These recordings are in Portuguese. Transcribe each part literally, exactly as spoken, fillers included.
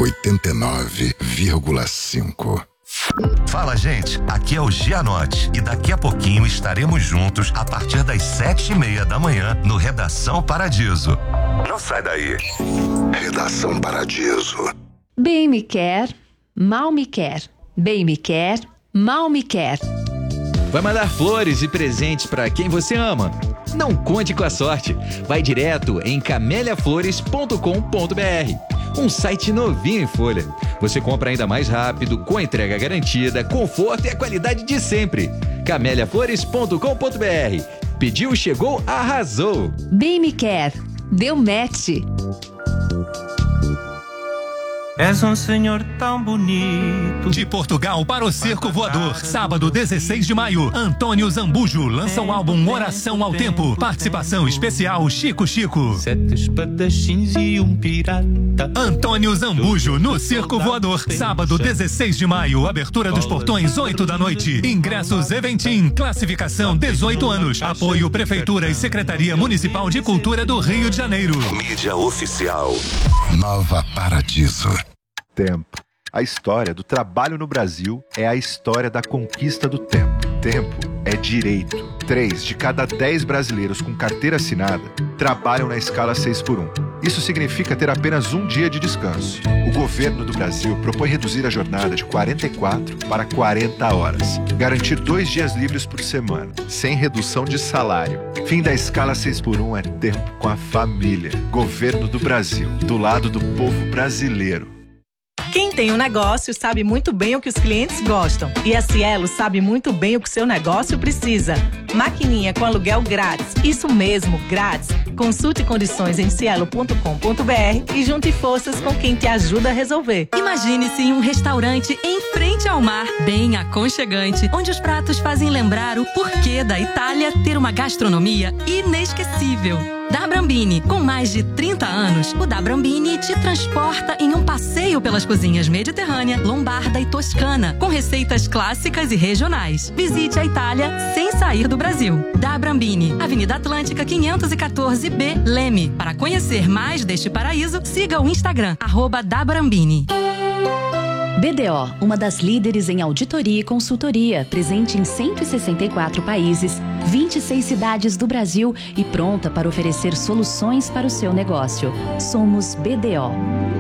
oitenta e nove vírgula cinco. Fala, gente, aqui é o Gianotti e daqui a pouquinho estaremos juntos a partir das sete e meia da manhã no Redação Paradiso. Não sai daí. Redação Paradiso. Bem me quer, mal me quer. Bem me quer, mal me quer. Vai mandar flores e presentes para quem você ama? Não conte com a sorte. Vai direto em camélia flores ponto com ponto br. Um site novinho em folha. Você compra ainda mais rápido, com a entrega garantida, conforto e a qualidade de sempre. camélia flores ponto com ponto br. Pediu, chegou, arrasou. Bem me quer, deu match. És um senhor tão bonito. De Portugal para o Circo Voador. Sábado, dezesseis de maio. Antônio Zambujo lança o álbum Oração ao Tempo. Participação especial Chico Chico. Sete espadachins e um pirata. Antônio Zambujo no Circo Voador. Sábado, dezesseis de maio. Abertura dos portões, oito da noite. Ingressos Eventim. Classificação dezoito anos. Apoio Prefeitura e Secretaria Municipal de Cultura do Rio de Janeiro. Mídia oficial. Nova Paradiso. Tempo. A história do trabalho no Brasil é a história da conquista do tempo. Tempo é direito. Três de cada dez brasileiros com carteira assinada trabalham na escala seis por um. Isso significa ter apenas um dia de descanso. O governo do Brasil propõe reduzir a jornada de quarenta e quatro para quarenta horas. Garantir dois dias livres por semana, sem redução de salário. Fim da escala seis por um é tempo com a família. Governo do Brasil, do lado do povo brasileiro. Quem tem um negócio sabe muito bem o que os clientes gostam. E a Cielo sabe muito bem o que seu negócio precisa. Maquininha com aluguel grátis. Isso mesmo, grátis. Consulte condições em cielo ponto com ponto br e junte forças com quem te ajuda a resolver. Imagine-se em um restaurante em frente ao mar, bem aconchegante, onde os pratos fazem lembrar o porquê da Itália ter uma gastronomia inesquecível. Da Brambini, com mais de trinta anos, o Da Brambini te transporta em um passeio pelas cozinhas mediterrânea, lombarda e toscana, com receitas clássicas e regionais. Visite a Itália sem sair do Brasil. Da Brambini, Avenida Atlântica quinhentos e quatorze B, Leme. Para conhecer mais deste paraíso, siga o Instagram, arroba Da Brambini. B D O, uma das líderes em auditoria e consultoria, presente em cento e sessenta e quatro países, vinte e seis cidades do Brasil e pronta para oferecer soluções para o seu negócio. Somos B D O.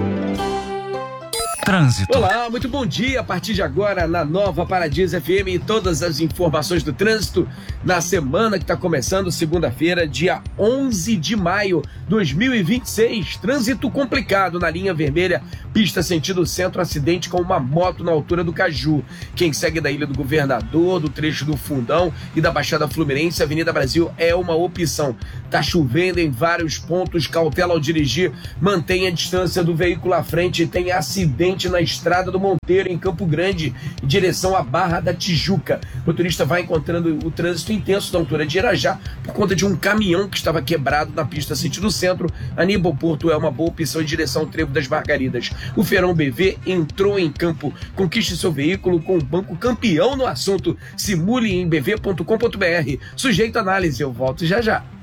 Trânsito. Olá, muito bom dia. A partir de agora, na Nova Paradiso F M, todas as informações do trânsito na semana que está começando, segunda-feira, dia onze de maio de dois mil e vinte e seis. Trânsito complicado na linha vermelha, pista sentido centro, acidente com uma moto na altura do Caju. Quem segue da Ilha do Governador, do trecho do Fundão e da Baixada Fluminense, Avenida Brasil é uma opção. Tá chovendo em vários pontos, cautela ao dirigir, mantenha a distância do veículo à frente. Tem acidente na Estrada do Monteiro, em Campo Grande, em direção à Barra da Tijuca. O motorista vai encontrando o trânsito intenso na altura de Irajá por conta de um caminhão que estava quebrado na pista sentido centro. Aníbal Porto é uma boa opção em direção ao Trevo das Margaridas. O Feirão B V entrou em campo. Conquiste seu veículo com o banco campeão no assunto. Simule em b v ponto com ponto br. Sujeito a análise. Eu volto já já.